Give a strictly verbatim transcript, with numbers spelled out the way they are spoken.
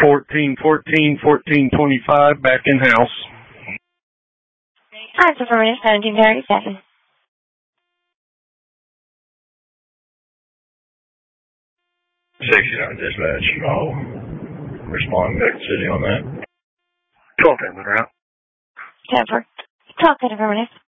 fourteen fourteen, fourteen twenty-five, back in house. That's affirmative, seventeen thirty-seven. sixty-nine dispatch, I'll respond back to city on that. twelve ten, route. ten four. twelve ten, affirmative.